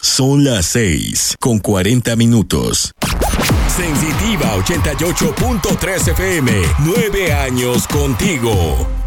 Son las 6:40. Sensitiva 88.3 FM, 9 años contigo.